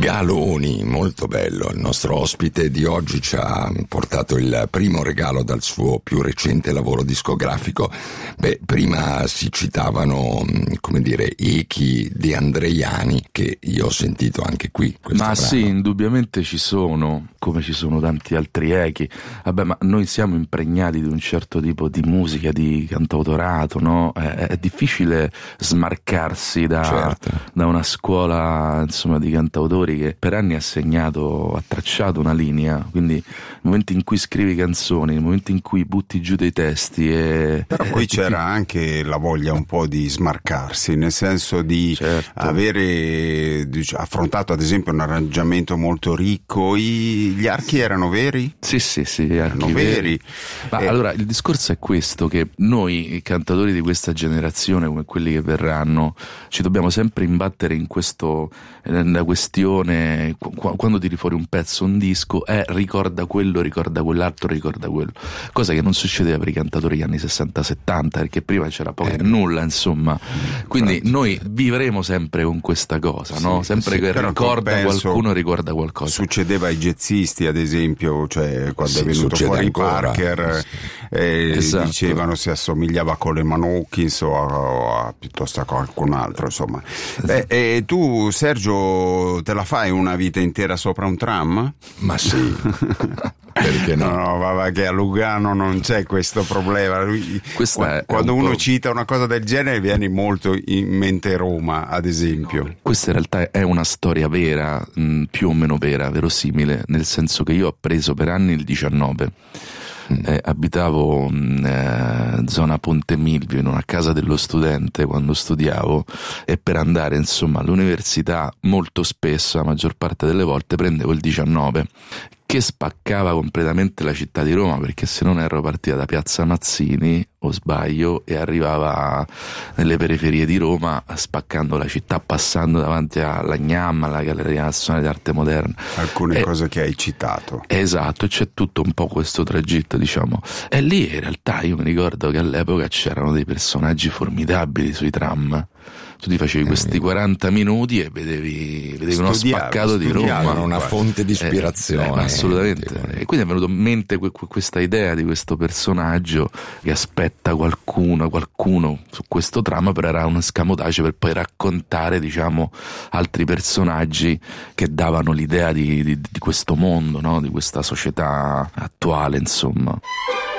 Galoni, molto bello. Il nostro ospite di oggi ci ha portato il primo regalo dal suo più recente lavoro discografico. Prima si citavano, echi di Andreiani, che io ho sentito anche qui. Ma brano. Sì, indubbiamente ci sono, come ci sono tanti altri echi. Ma noi siamo impregnati di un certo tipo di musica, di cantautorato, no? È difficile smarcarsi da una scuola, insomma, di cantautori che per anni ha tracciato una linea. Quindi nel momento in cui scrivi canzoni, nel momento in cui butti giù dei testi però poi c'era anche la voglia un po' di smarcarsi, nel senso di avere affrontato ad esempio un arrangiamento molto ricco. Gli archi erano veri? Sì, erano veri. Ma allora il discorso è questo, che noi cantatori di questa generazione, come quelli che verranno, ci dobbiamo sempre imbattere in questo, nella questione, quando tiri fuori un pezzo, un disco, ricorda quello, ricorda quell'altro, ricorda quello, cosa che non succedeva per i cantatori degli anni 60-70, perché prima c'era poco e nulla, insomma. Quindi noi vivremo sempre con questa cosa, no? Sempre che ricorda qualcuno, ricorda qualcosa. Succedeva ai jazzisti, ad esempio, cioè quando è venuto fuori ancora. Parker, dicevano si assomigliava a Coleman Hawkins o piuttosto a qualcun altro, insomma. E tu, Sergio, te la fai una vita intera sopra un tram? Ma sì. Perché no? No, vabbè, che a Lugano non c'è questo problema. Quando uno cita una cosa del genere viene molto in mente Roma, ad esempio. Questa in realtà è una storia vera, più o meno vera, verosimile, nel senso che io ho preso per anni il 19. Abitavo in zona Ponte Milvio, in una casa dello studente quando studiavo, e per andare insomma all'università molto spesso, la maggior parte delle volte, prendevo il 19, che spaccava completamente la città di Roma, perché se non ero partita da Piazza Mazzini, o sbaglio, e arrivava nelle periferie di Roma spaccando la città, passando davanti alla GNAM, alla Galleria Nazionale d'Arte Moderna. Alcune cose che hai citato. Esatto, c'è tutto un po' questo tragitto, diciamo. E lì in realtà io mi ricordo che all'epoca c'erano dei personaggi formidabili sui tram. Tu ti facevi questi 40 minuti e vedevi uno spaccato di Roma, una fonte di ispirazione. Assolutamente. E quindi è venuto in mente questa idea di questo personaggio che aspetta qualcuno su questo tram, però era un escamotage per poi raccontare, diciamo, altri personaggi che davano l'idea di questo mondo, no? Di questa società attuale, insomma.